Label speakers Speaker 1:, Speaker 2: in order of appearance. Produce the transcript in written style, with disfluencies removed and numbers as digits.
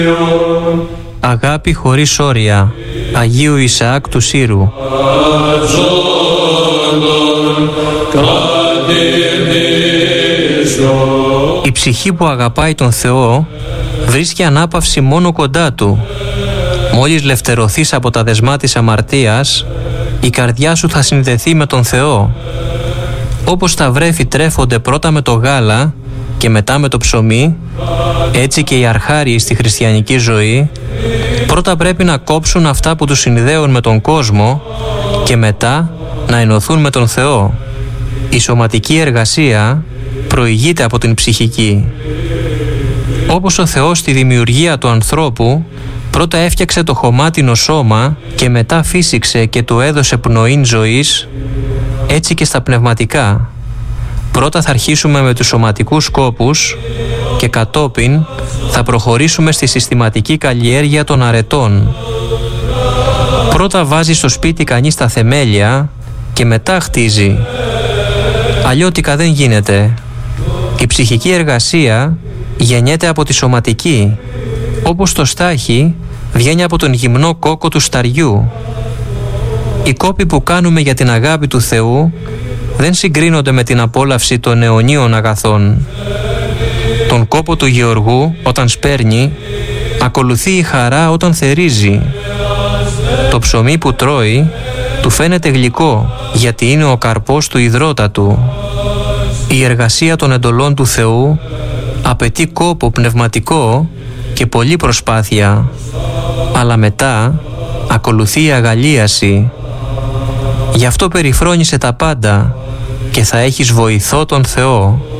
Speaker 1: Αγάπη χωρίς όρια, Αγίου Ισαάκ του Σύρου. Η ψυχή που αγαπάει τον Θεό βρίσκει ανάπαυση μόνο κοντά Του. Μόλις λευτερωθείς από τα δεσμά της αμαρτίας, η καρδιά σου θα συνδεθεί με τον Θεό. Όπως τα βρέφη τρέφονται πρώτα με το γάλα και μετά με το ψωμί, έτσι και οι αρχάριοι στη χριστιανική ζωή πρώτα πρέπει να κόψουν αυτά που τους συνδέουν με τον κόσμο και μετά να ενωθούν με τον Θεό. Η σωματική εργασία προηγείται από την ψυχική. Όπως ο Θεός στη δημιουργία του ανθρώπου πρώτα έφτιαξε το χωμάτινο σώμα και μετά φύσηξε και του έδωσε πνοήν ζωής, έτσι και στα πνευματικά. Πρώτα θα αρχίσουμε με τους σωματικούς σκόπους και κατόπιν θα προχωρήσουμε στη συστηματική καλλιέργεια των αρετών. Πρώτα βάζει στο σπίτι κανείς τα θεμέλια και μετά χτίζει. Αλλιώτικα δεν γίνεται. Η ψυχική εργασία γεννιέται από τη σωματική, όπως το στάχι βγαίνει από τον γυμνό κόκο του σταριού. Οι κόποι που κάνουμε για την αγάπη του Θεού δεν συγκρίνονται με την απόλαυση των αιωνίων αγαθών. Τον κόπο του γεωργού όταν σπέρνει, ακολουθεί η χαρά όταν θερίζει. Το ψωμί που τρώει του φαίνεται γλυκό, γιατί είναι ο καρπός του υδρότατου. Η εργασία των εντολών του Θεού απαιτεί κόπο πνευματικό και πολλή προσπάθεια, αλλά μετά ακολουθεί η αγαλίαση. Γι' αυτό περιφρόνησε τα πάντα και θα έχεις βοηθό τον Θεό.